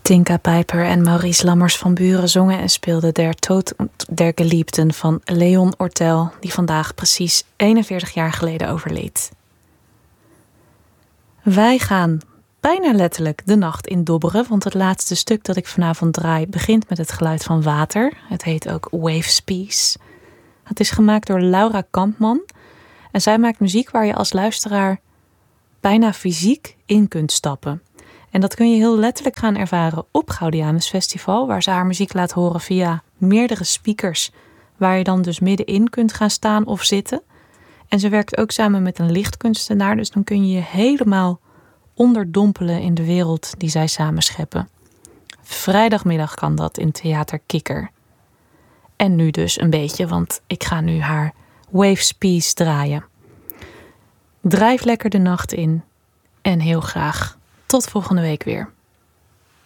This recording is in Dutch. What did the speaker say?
Tinka Pijper en Maurice Lammers van Buren zongen en speelden Der Tod der Geliebten van Leon Ortel, die vandaag precies 41 jaar geleden overleed. Wij gaan bijna letterlijk de nacht in dobberen, want het laatste stuk dat ik vanavond draai begint met het geluid van water. Het heet ook Waves Peace. Het is gemaakt door Laura Kampman en zij maakt muziek waar je als luisteraar bijna fysiek in kunt stappen. En dat kun je heel letterlijk gaan ervaren op Gaudiamus Festival, waar ze haar muziek laat horen via meerdere speakers, waar je dan dus middenin kunt gaan staan of zitten. En ze werkt ook samen met een lichtkunstenaar, dus dan kun je je helemaal onderdompelen in de wereld die zij samen scheppen. Vrijdagmiddag kan dat in Theater Kikker. En nu dus een beetje, want ik ga nu haar Waves Peace draaien. Drijf lekker de nacht in en heel graag tot volgende week weer.